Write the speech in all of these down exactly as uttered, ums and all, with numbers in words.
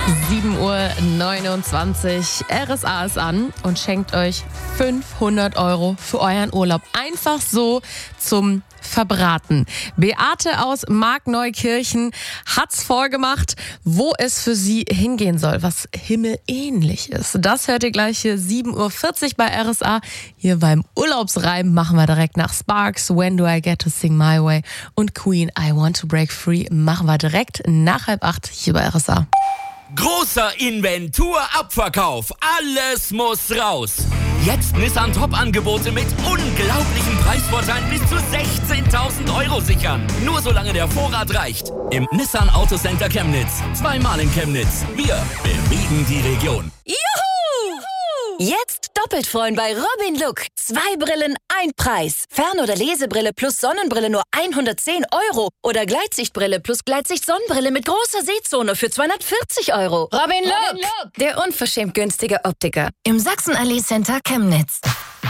sieben Uhr neunundzwanzig. R S A ist an und schenkt euch fünfhundert Euro für euren Urlaub. Einfach so zum Verbraten. Beate aus Markneukirchen hat's vorgemacht, wo es für sie hingehen soll, was himmelähnlich ist. Das hört ihr gleich hier sieben Uhr vierzig bei R S A. Hier beim Urlaubsreim machen wir direkt nach Sparks, When Do I Get to Sing My Way und Queen, I Want to Break Free machen wir direkt nach halb acht hier bei R S A. Großer Inventur-Abverkauf. Alles muss raus. Jetzt Nissan Top-Angebote mit unglaublichen Preisvorteilen bis zu sechzehntausend Euro sichern. Nur solange der Vorrat reicht. Im Nissan Autocenter Chemnitz. Zweimal in Chemnitz. Wir bewegen die Region. Juhu! Jetzt doppelt freuen bei Robin Look. Zwei Brillen, ein Preis. Fern- oder Lesebrille plus Sonnenbrille nur hundertzehn Euro. Oder Gleitsichtbrille plus Gleitsicht-Sonnenbrille mit großer Sehzone für zweihundertvierzig Euro. Robin Look, Robin Look, der unverschämt günstige Optiker. Im Sachsenallee Center Chemnitz.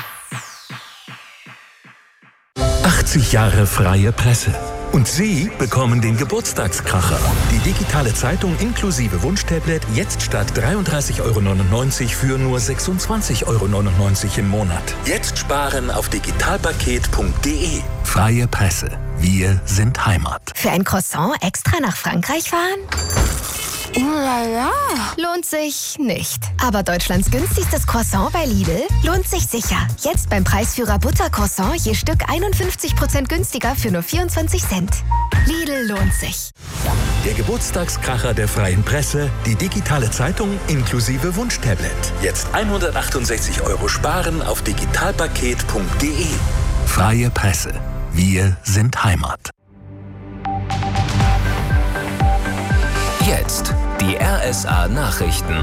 achtzig Jahre freie Presse. Und Sie bekommen den Geburtstagskracher. Die digitale Zeitung inklusive Wunschtablet jetzt statt dreiunddreißig Euro neunundneunzig für nur sechsundzwanzig Euro neunundneunzig im Monat. Jetzt sparen auf digitalpaket punkt de. Freie Presse. Wir sind Heimat. Für ein Croissant extra nach Frankreich fahren? Oh la la. Lohnt sich nicht. Aber Deutschlands günstigstes Croissant bei Lidl lohnt sich sicher. Jetzt beim Preisführer Buttercroissant je Stück einundfünfzig Prozent günstiger für nur vierundzwanzig Cent. Lidl lohnt sich. Der Geburtstagskracher der freien Presse, die digitale Zeitung inklusive Wunschtablet. Jetzt hundertachtundsechzig Euro sparen auf digitalpaket punkt de. Freie Presse. Wir sind Heimat. Jetzt die R S A-Nachrichten.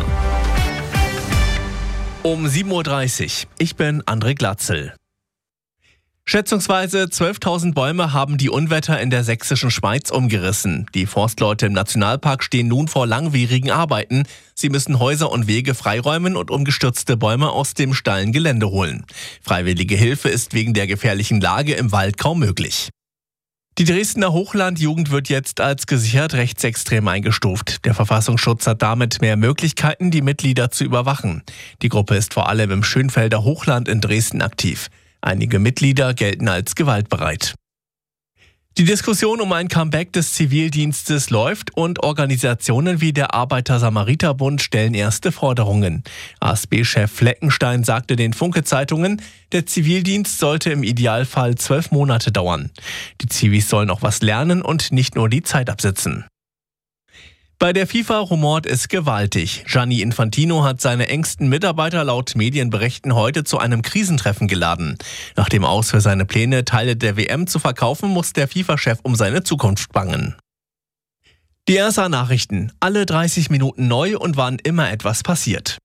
Um sieben Uhr dreißig. Ich bin André Glatzel. Schätzungsweise zwölftausend Bäume haben die Unwetter in der sächsischen Schweiz umgerissen. Die Forstleute im Nationalpark stehen nun vor langwierigen Arbeiten. Sie müssen Häuser und Wege freiräumen und umgestürzte Bäume aus dem steilen Gelände holen. Freiwillige Hilfe ist wegen der gefährlichen Lage im Wald kaum möglich. Die Dresdner Hochlandjugend wird jetzt als gesichert rechtsextrem eingestuft. Der Verfassungsschutz hat damit mehr Möglichkeiten, die Mitglieder zu überwachen. Die Gruppe ist vor allem im Schönfelder Hochland in Dresden aktiv. Einige Mitglieder gelten als gewaltbereit. Die Diskussion um ein Comeback des Zivildienstes läuft und Organisationen wie der Arbeiter-Samariter-Bund stellen erste Forderungen. A S B-Chef Fleckenstein sagte den Funke-Zeitungen, der Zivildienst sollte im Idealfall zwölf Monate dauern. Die Zivis sollen auch was lernen und nicht nur die Zeit absitzen. Bei der FIFA rumort es gewaltig. Gianni Infantino hat seine engsten Mitarbeiter laut Medienberichten heute zu einem Krisentreffen geladen. Nach dem Aus für seine Pläne, Teile der W M zu verkaufen, muss der FIFA-Chef um seine Zukunft bangen. Die R S A-Nachrichten. Alle dreißig Minuten neu und wann immer etwas passiert.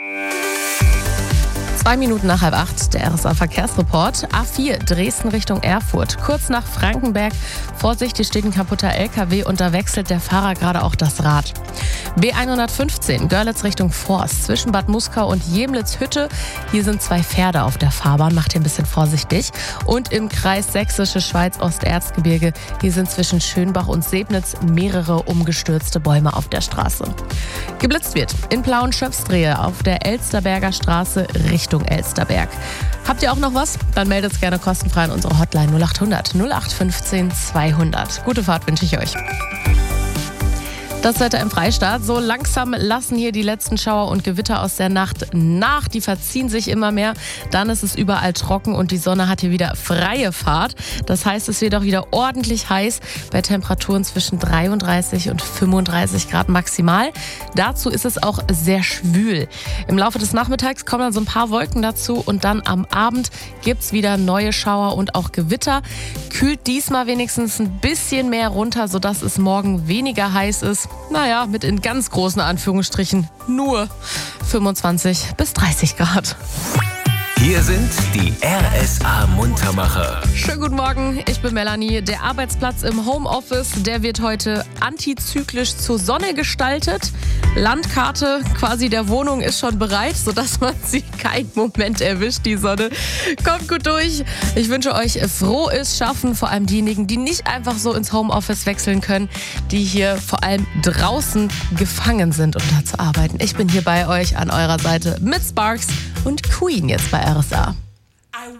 Zwei Minuten nach halb acht, der R S A-Verkehrsreport. A vier, Dresden Richtung Erfurt. Kurz nach Frankenberg. Vorsicht, hier steht ein kaputter L K W und da wechselt der Fahrer gerade auch das Rad. B hundertfünfzehn, Görlitz Richtung Forst. Zwischen Bad Muskau und Jemlitz-Hütte. Hier sind zwei Pferde auf der Fahrbahn. Macht ihr ein bisschen vorsichtig. Und im Kreis Sächsische Schweiz-Osterzgebirge. Hier sind zwischen Schönbach und Sebnitz mehrere umgestürzte Bäume auf der Straße. Geblitzt wird in Plauen-Schöpfstrehe auf der Elsterberger Straße Richtung Elsterberg. Habt ihr auch noch was? Dann meldet es gerne kostenfrei an unsere Hotline null achthundert null acht fünfzehn zweihundert. Gute Fahrt wünsche ich euch. Das Wetter im Freistaat. So langsam lassen hier die letzten Schauer und Gewitter aus der Nacht nach. Die verziehen sich immer mehr. Dann ist es überall trocken und die Sonne hat hier wieder freie Fahrt. Das heißt, es wird auch wieder ordentlich heiß bei Temperaturen zwischen dreiunddreißig und fünfunddreißig Grad maximal. Dazu ist es auch sehr schwül. Im Laufe des Nachmittags kommen dann so ein paar Wolken dazu und dann am Abend gibt es wieder neue Schauer und auch Gewitter. Kühlt diesmal wenigstens ein bisschen mehr runter, sodass es morgen weniger heiß ist. Naja, mit in ganz großen Anführungsstrichen nur fünfundzwanzig bis dreißig Grad. Hier sind die R S A-Muntermacher. Schönen guten Morgen, ich bin Melanie. Der Arbeitsplatz im Homeoffice, der wird heute antizyklisch zur Sonne gestaltet. Landkarte quasi der Wohnung ist schon bereit, sodass man sie keinen Moment erwischt, die Sonne. Kommt gut durch. Ich wünsche euch frohes Schaffen, vor allem diejenigen, die nicht einfach so ins Homeoffice wechseln können, die hier vor allem draußen gefangen sind, um da zu arbeiten. Ich bin hier bei euch an eurer Seite mit Sparks und Queen jetzt bei R S A.